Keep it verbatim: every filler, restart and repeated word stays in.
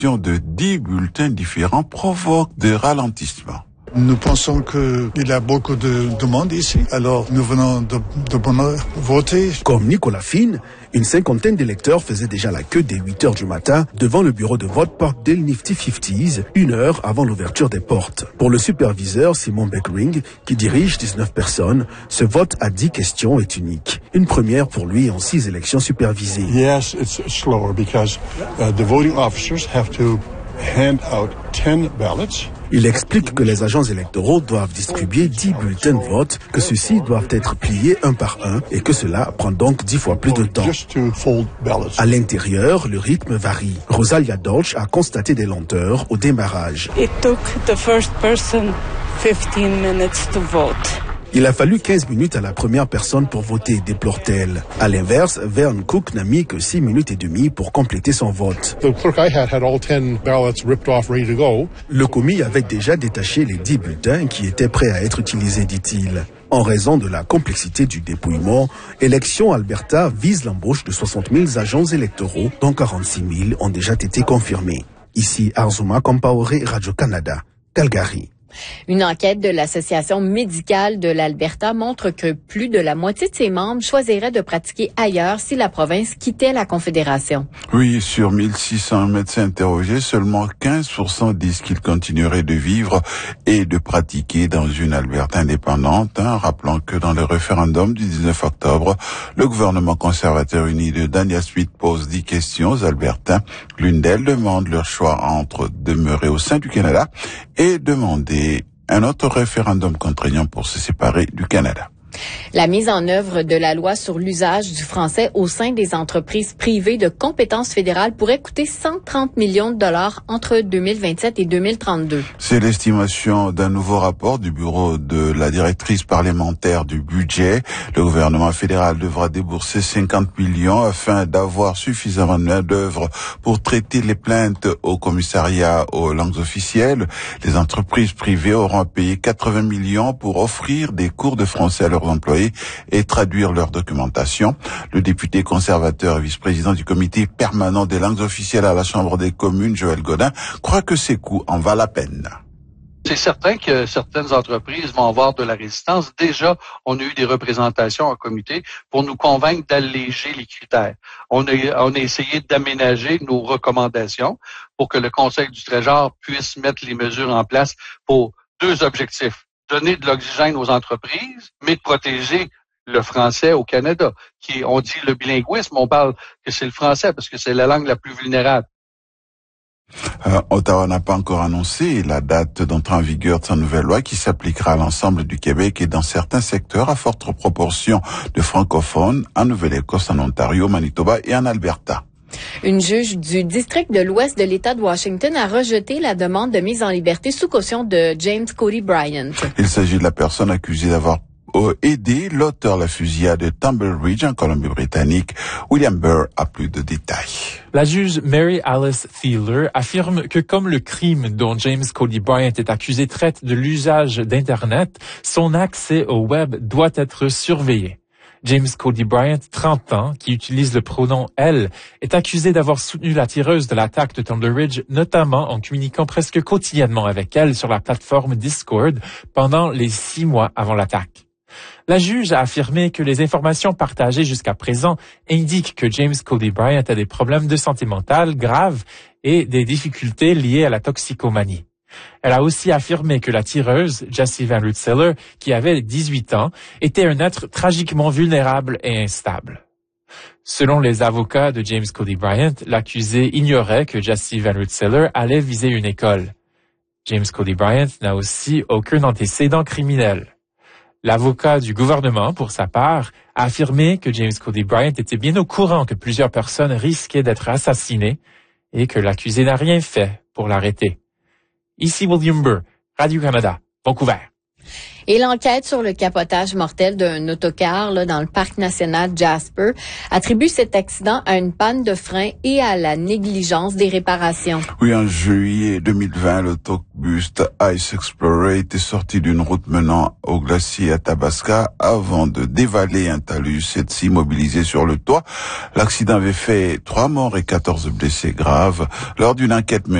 de dix bulletins différents provoque des ralentissements. Nous pensons qu'il y a beaucoup de demandes ici, alors nous venons de, de bonheur voter. Comme Nicolas Fine, une cinquantaine d'électeurs faisaient déjà la queue dès huit heures du matin devant le bureau de vote Parkdale Nifty cinquante, une heure avant l'ouverture des portes. Pour le superviseur Simon Beckering, qui dirige dix-neuf personnes, ce vote à dix questions est unique. Une première pour lui en six élections supervisées. Yes, it's slower because uh, the voting officers have to hand out ten ballots. Il explique que les agents électoraux doivent distribuer dix bulletins de vote, que ceux-ci doivent être pliés un par un et que cela prend donc dix fois plus de temps. À l'intérieur, le rythme varie. Rosalia Dolch a constaté des lenteurs au démarrage. It took the first person fifteen minutes to vote. Il a fallu quinze minutes à la première personne pour voter, déplore-t-elle. À l'inverse, Vern Cook n'a mis que six minutes et demie pour compléter son vote. Le commis avait déjà détaché les dix bulletins qui étaient prêts à être utilisés, dit-il. En raison de la complexité du dépouillement, Élections Alberta vise l'embauche de soixante mille agents électoraux, dont quarante-six mille ont déjà été confirmés. Ici, Arzuma Compaoré, Radio-Canada, Calgary. Une enquête de l'Association médicale de l'Alberta montre que plus de la moitié de ses membres choisiraient de pratiquer ailleurs si la province quittait la Confédération. Oui, sur mille six cents médecins interrogés, seulement quinze pour cent disent qu'ils continueraient de vivre et de pratiquer dans une Alberta indépendante, hein, rappelant que dans le référendum du dix-neuf octobre, le gouvernement conservateur uni de Daniel Smith pose dix questions aux Albertains. L'une d'elles demande leur choix entre demeurer au sein du Canada et demander un autre référendum contraignant pour se séparer du Canada. La mise en œuvre de la loi sur l'usage du français au sein des entreprises privées de compétences fédérales pourrait coûter cent trente millions de dollars entre deux mille vingt-sept et deux mille trente-deux. C'est l'estimation d'un nouveau rapport du bureau de la directrice parlementaire du budget. Le gouvernement fédéral devra débourser cinquante millions afin d'avoir suffisamment de main-d'œuvre pour traiter les plaintes au commissariat aux langues officielles. Les entreprises privées auront payé quatre-vingts millions pour offrir des cours de français à leurs employés et traduire leur documentation. Le député conservateur et vice-président du comité permanent des langues officielles à la Chambre des communes, Joël Godin, croit que ces coûts en valent la peine. C'est certain que certaines entreprises vont avoir de la résistance. Déjà, on a eu des représentations en comité pour nous convaincre d'alléger les critères. On a, on a essayé d'aménager nos recommandations pour que le Conseil du Trésor puisse mettre les mesures en place pour deux objectifs. Donner de l'oxygène aux entreprises, mais de protéger le français au Canada. Qui, on dit le bilinguisme, on parle que c'est le français parce que c'est la langue la plus vulnérable. Euh, Ottawa n'a pas encore annoncé la date d'entrée en vigueur de sa nouvelle loi qui s'appliquera à l'ensemble du Québec et dans certains secteurs à forte proportion de francophones en Nouvelle-Écosse, en Ontario, Manitoba et en Alberta. Une juge du district de l'Ouest de l'État de Washington a rejeté la demande de mise en liberté sous caution de James Cody Bryant. Il s'agit de la personne accusée d'avoir aidé l'auteur de la fusillade de Tumble Ridge en Colombie-Britannique. William Burr a plus de détails. La juge Mary Alice Thieler affirme que comme le crime dont James Cody Bryant est accusé traite de l'usage d'Internet, son accès au web doit être surveillé. James Cody Bryant, trente ans, qui utilise le pronom « elle », est accusé d'avoir soutenu la tireuse de l'attaque de Tumble Ridge, notamment en communiquant presque quotidiennement avec elle sur la plateforme Discord pendant les six mois avant l'attaque. La juge a affirmé que les informations partagées jusqu'à présent indiquent que James Cody Bryant a des problèmes de santé mentale graves et des difficultés liées à la toxicomanie. Elle a aussi affirmé que la tireuse, Jessie Van Rensselaer, qui avait dix-huit ans, était un être tragiquement vulnérable et instable. Selon les avocats de James Cody Bryant, l'accusé ignorait que Jessie Van Rensselaer allait viser une école. James Cody Bryant n'a aussi aucun antécédent criminel. L'avocat du gouvernement, pour sa part, a affirmé que James Cody Bryant était bien au courant que plusieurs personnes risquaient d'être assassinées et que l'accusé n'a rien fait pour l'arrêter. Ici William Burr, Radio-Canada, Vancouver. Et l'enquête sur le capotage mortel d'un autocar là, dans le parc national Jasper attribue cet accident à une panne de frein et à la négligence des réparations. Oui, en juillet deux mille vingt, l'autobus Ice Explorer était sorti d'une route menant au glacier Athabasca avant de dévaler un talus et de s'immobiliser sur le toit. L'accident avait fait trois morts et quatorze blessés graves. Lors d'une enquête menée